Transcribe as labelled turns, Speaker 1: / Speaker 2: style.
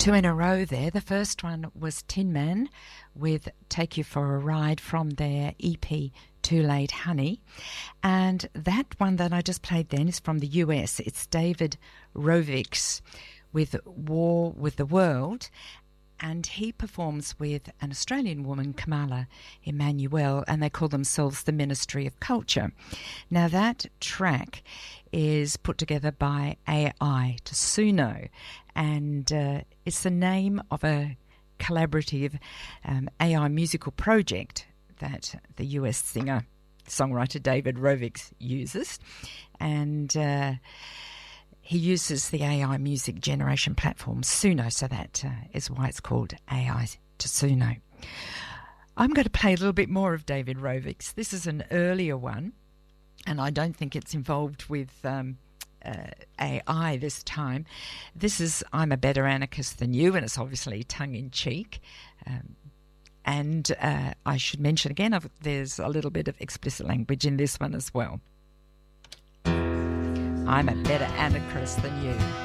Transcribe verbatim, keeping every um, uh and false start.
Speaker 1: Two in a row there. The first one was Tin Man with Take You for a Ride from their E P Too Late Honey. And that one that I just played then is from the U S. It's David Rovics with War with the World. And he performs with an Australian woman, Kamala Emmanuel, and they call themselves the Ministry of Culture. Now, that track is put together by A I to Suno, and uh, it's the name of a collaborative um, A I musical project that the U S singer-songwriter David Rovics uses. And Uh, He uses the A I music generation platform Suno, so that uh, is why it's called A I to Suno. I'm going to play a little bit more of David Rovics. This is an earlier one, and I don't think it's involved with um, uh, A I this time. This is I'm a Better Anarchist Than You, and it's obviously tongue-in-cheek. Um, and uh, I should mention again, I've, there's a little bit of explicit language in this one as well. I'm a better anarchist than you.